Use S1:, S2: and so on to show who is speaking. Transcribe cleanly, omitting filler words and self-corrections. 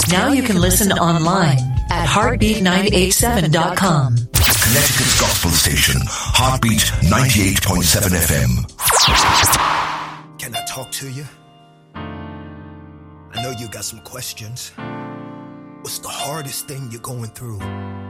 S1: Now you can listen online at heartbeat987.com.
S2: Connecticut's gospel station, Heartbeat 98.7 FM.
S3: Can I talk to you? I know you got some questions. What's the hardest thing you're going through?